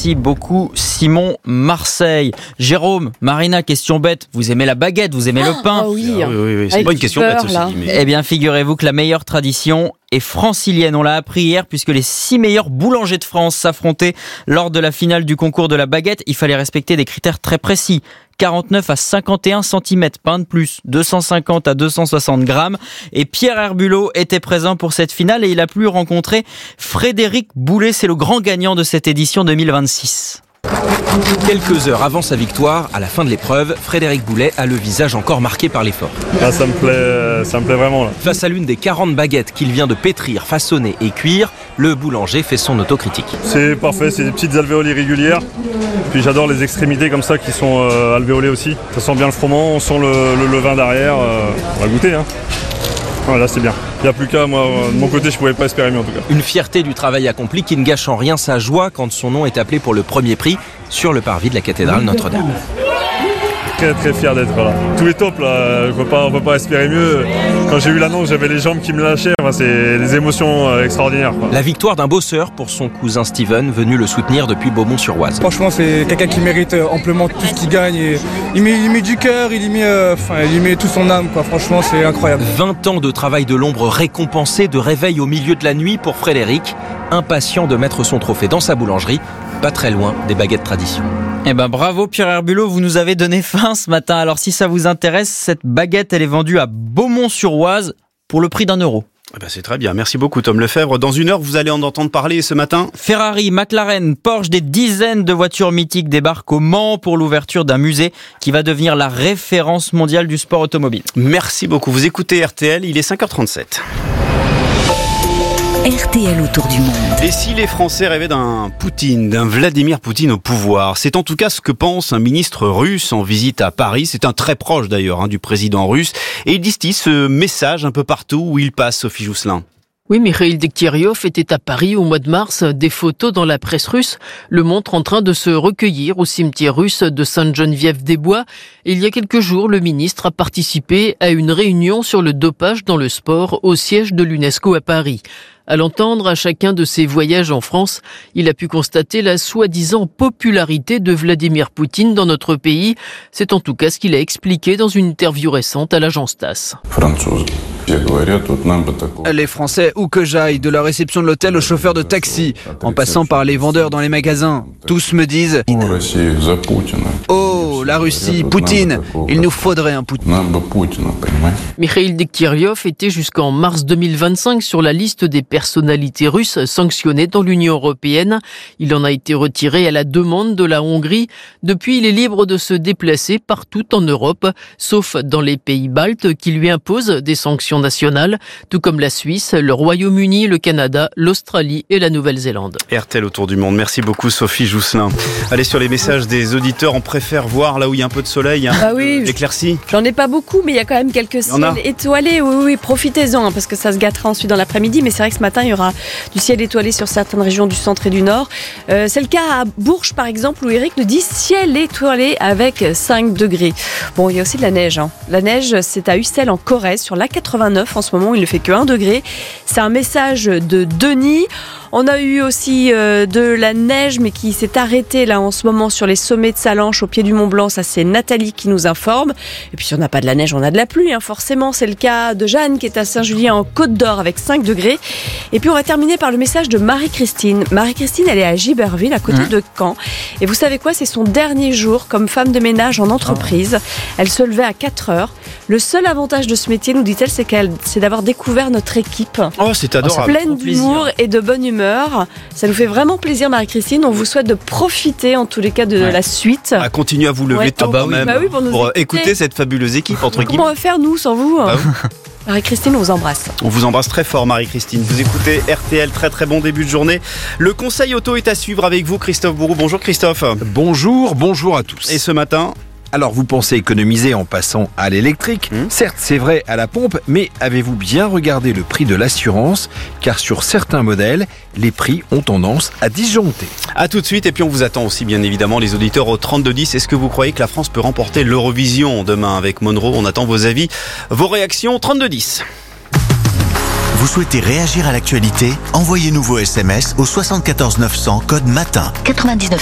Merci beaucoup Simon Marseille. Jérôme, Marina, question bête. Vous aimez la baguette, vous aimez le pain? Oui. C'est Avec pas une question peur, bête, ceci là. dit. Mais... Eh bien, figurez-vous que la meilleure tradition est francilienne. On l'a appris hier puisque les 6 meilleurs boulangers de France s'affrontaient lors de la finale du concours de la baguette. Il fallait respecter des critères très précis. 49 à 51 cm, pain de plus, 250 à 260 grammes. Et Pierre Herbulot était présent pour cette finale et il a pu rencontrer Frédéric Boulet. C'est le grand gagnant de cette édition 2026. Quelques heures avant sa victoire, à la fin de l'épreuve, Frédéric Boulet a le visage encore marqué par l'effort. Là, ça me plaît vraiment. Là. Face à l'une des 40 baguettes qu'il vient de pétrir, façonner et cuire, le boulanger fait son autocritique. C'est parfait, c'est des petites alvéoles irrégulières. Puis j'adore les extrémités comme ça qui sont alvéolées aussi. Ça sent bien le froment, on sent le levain derrière. On va goûter. Hein. Voilà, c'est bien. Il n'y a plus qu'à, moi, de mon côté, je ne pouvais pas espérer mieux en tout cas. Une fierté du travail accompli qui ne gâche en rien sa joie quand son nom est appelé pour le premier prix sur le parvis de la cathédrale Notre-Dame. Très très fier d'être là. Tout est top là, on peut pas espérer mieux. Quand j'ai eu l'annonce, j'avais les jambes qui me lâchaient. Enfin, c'est des émotions extraordinaires. Quoi. La victoire d'un bosseur pour son cousin Steven, venu le soutenir depuis Beaumont-sur-Oise. Franchement, c'est quelqu'un qui mérite amplement tout ce qu'il gagne. Et il met du cœur, il y met toute son âme. Quoi. Franchement, c'est incroyable. 20 ans de travail de l'ombre récompensé, de réveil au milieu de la nuit pour Frédéric, impatient de mettre son trophée dans sa boulangerie, pas très loin des baguettes tradition. Eh ben bravo Pierre Herbulot, vous nous avez donné faim ce matin. Alors si ça vous intéresse, cette baguette elle est vendue à Beaumont-sur-Oise pour le prix d'€1. Eh ben, c'est très bien. Merci beaucoup Tom Lefebvre. Dans une heure, vous allez en entendre parler ce matin. Ferrari, McLaren, Porsche, des dizaines de voitures mythiques débarquent au Mans pour l'ouverture d'un musée qui va devenir la référence mondiale du sport automobile. Merci beaucoup. Vous écoutez RTL, il est 5h37. RTL autour du monde. Et si les Français rêvaient d'un Poutine, d'un Vladimir Poutine au pouvoir? C'est en tout cas ce que pense un ministre russe en visite à Paris. C'est un très proche d'ailleurs du président russe. Et il distille ce message un peu partout où il passe, Sophie Jousselin. Oui, Mikhail Degtyaryov était à Paris au mois de mars. Des photos dans la presse russe le montrent en train de se recueillir au cimetière russe de Sainte-Geneviève-des-Bois. Il y a quelques jours, le ministre a participé à une réunion sur le dopage dans le sport au siège de l'UNESCO à Paris. À l'entendre à chacun de ses voyages en France, il a pu constater la soi-disant popularité de Vladimir Poutine dans notre pays. C'est en tout cas ce qu'il a expliqué dans une interview récente à l'agence TASS. Les Français, où que j'aille, de la réception de l'hôtel au chauffeur de taxi, en passant par les vendeurs dans les magasins, tous me disent « Oh, la Russie, Poutine, il nous faudrait un Poutine ». Mikhail Degtyaryov était jusqu'en mars 2025 sur la liste des personnalités russes sanctionnées dans l'Union européenne. Il en a été retiré à la demande de la Hongrie. Depuis, il est libre de se déplacer partout en Europe, sauf dans les pays baltes qui lui imposent des sanctions nationales, tout comme la Suisse, le Royaume-Uni, le Canada, l'Australie et la Nouvelle-Zélande. RTL autour du monde. Merci beaucoup Sophie Jousselin. Allez sur les messages des auditeurs, on préfère voir là où il y a un peu de soleil, hein. Ah oui, éclairci. J'en ai pas beaucoup, mais il y a quand même quelques ciels étoilés. Oui, profitez-en, parce que ça se gâtera ensuite dans l'après-midi. Mais c'est vrai que ce matin, il y aura du ciel étoilé sur certaines régions du centre et du nord. C'est le cas à Bourges, par exemple, où Eric nous dit ciel étoilé avec 5 degrés. Bon, il y a aussi de la neige. La neige, c'est à Ussel en Corrèze, sur l'A89. En ce moment, il ne fait que 1 degré. C'est un message de Denis. On a eu aussi de la neige, mais qui s'est arrêtée là en ce moment sur les sommets de Salanches, au pied du Mont Blanc. Ça, c'est Nathalie qui nous informe. Et puis, si on n'a pas de la neige, on a de la pluie. Forcément, c'est le cas de Jeanne qui est à Saint-Julien en Côte d'Or avec 5 degrés. Et puis, on va terminer par le message de Marie-Christine. Marie-Christine, elle est à Giberville, à côté de Caen. Et vous savez quoi? C'est son dernier jour comme femme de ménage en entreprise. Elle se levait à 4 heures. Le seul avantage de ce métier, nous dit-elle, c'est d'avoir découvert notre équipe. Oh, c'est adorable. Pleine d'humour et de bonne humeur. Ça nous fait vraiment plaisir, Marie-Christine. On vous souhaite de profiter, en tous les cas, de la suite. Continuez à vous lever tôt quand même pour écouter cette fabuleuse équipe, entre guillemets. Comment on va faire, nous, sans vous? Marie-Christine, on vous embrasse. On vous embrasse très fort, Marie-Christine. Vous écoutez RTL, très très bon début de journée. Le conseil auto est à suivre avec vous, Christophe Bourou. Bonjour Christophe. Bonjour à tous. Et ce matin, alors vous pensez économiser en passant à l'électrique. Certes, c'est vrai à la pompe, mais avez-vous bien regardé le prix de l'assurance? Car sur certains modèles, les prix ont tendance à disjoncter. A tout de suite, et puis on vous attend aussi bien évidemment les auditeurs au 3210. Est-ce que vous croyez que la France peut remporter l'Eurovision demain avec Monroe? On attend vos avis, vos réactions, 3210. Vous souhaitez réagir à l'actualité? Envoyez-nous vos SMS au 74 900 code matin. 99